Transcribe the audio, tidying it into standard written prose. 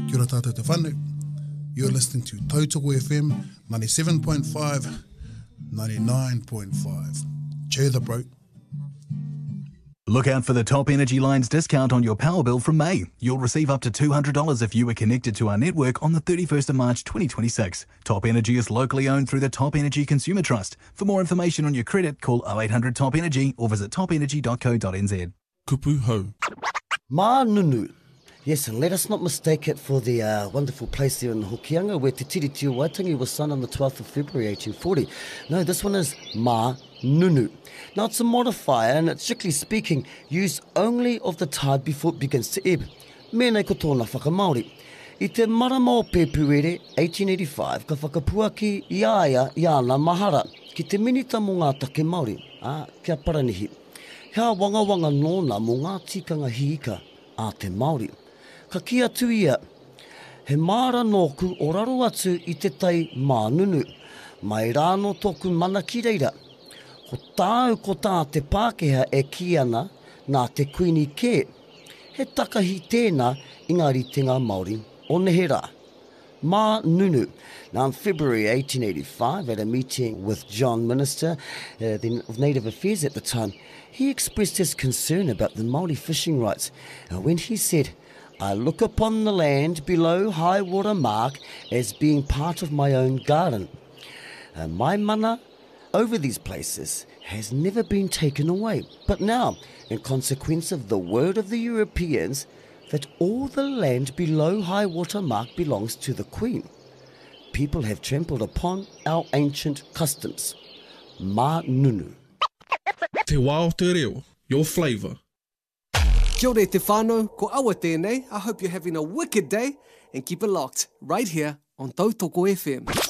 Kia ora tātou te whanu. You're listening to Tautoko FM 97.5, 99.5. Cheer the bro. Look out for the Top Energy Line's discount on your power bill from May. You'll receive up to $200 if you were connected to our network on the 31st of March 2026. Top Energy is locally owned through the Top Energy Consumer Trust. For more information on your credit, call 0800 Top Energy or visit topenergy.co.nz. Kupu hau. Ma Nunu. Yes, and let us not mistake it for the wonderful place there in Hokianga where Te Tiriti o Waitangi was signed on the 12th of February 1840. No, this one is Ma Nunu. Now, it's a modifier and it's strictly speaking used only of the tide before it begins to ebb. Mēnei ko tōna whakamaori. I te marama o Pēpuere 1885 ka whakapuaki i aia i ana mahara ki te minita mo ngā take Māori, kia paranihi. Hea wangawanga nōna mo ngā tikanga hiika a te Māori. Ka kia tu ia, he māra nōku o raro atu i te tai mānunu, mai rāno tōku mana ki reira. Ko tāu ko tā te Pākehā e ki ana nā te kuini kē. He takahi tēnā i ngā ritenga Māori o Nehera. Ma Nunu. Now in February 1885, at a meeting with John Minister of Native Affairs at the time, he expressed his concern about the Māori fishing rights when he said, I look upon the land below high water mark as being part of my own garden. My mana over these places has never been taken away. But now, in consequence of the word of the Europeans, that all the land below high water mark belongs to the Queen, people have trampled upon our ancient customs. Ma Nunu. Te wā o te reo, your flavour. Kia ora te whānau, ko awa tēnei. I hope you're having a wicked day and keep it locked right here on Tautoko FM.